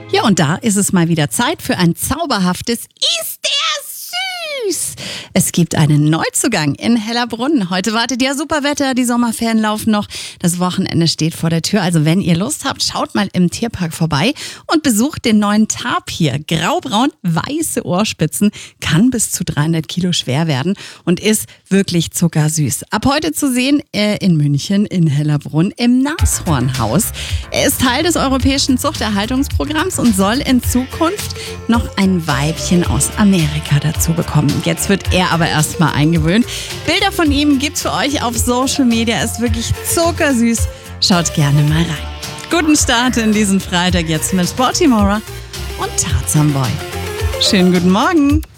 Ja, und da ist es mal wieder Zeit für ein zauberhaftes Ist der süß? Es gibt einen Neuzugang in Hellerbrunn. Heute wartet ja super Wetter, die Sommerferien laufen noch. Das Wochenende steht vor der Tür. Also wenn ihr Lust habt, schaut mal im Tierpark vorbei und besucht den neuen Tapir. Graubraun, weiße Ohrspitzen, kann bis zu 300 Kilo schwer werden und ist wirklich zuckersüß. Ab heute zu sehen in München, in Hellerbrunn, im Nashornhaus. Er ist Teil des europäischen Zuchterhaltungsprogramms und soll in Zukunft noch ein Weibchen aus Amerika dazu bekommen. Jetzt wird er aber erstmal eingewöhnt. Bilder von ihm gibt's für euch auf Social Media. Ist wirklich zuckersüß. Schaut gerne mal rein. Guten Start in diesen Freitag jetzt mit Sportimora und Tarzan Boy. Schönen guten Morgen.